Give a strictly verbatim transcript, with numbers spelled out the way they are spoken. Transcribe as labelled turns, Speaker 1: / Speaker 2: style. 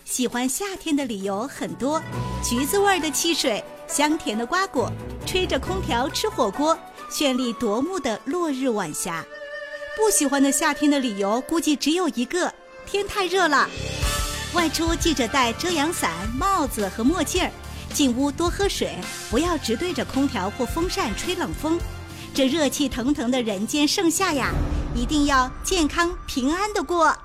Speaker 1: 喜欢夏天的理由很多，橘子味的汽水，香甜的瓜果，吹着空调吃火锅，绚丽夺目的落日晚霞。不喜欢的夏天的理由估计只有一个，天太热了。外出记着带遮阳伞、帽子和墨镜儿，进屋多喝水，不要直对着空调或风扇吹冷风。这热气腾腾的人间盛夏呀，一定要健康平安的过。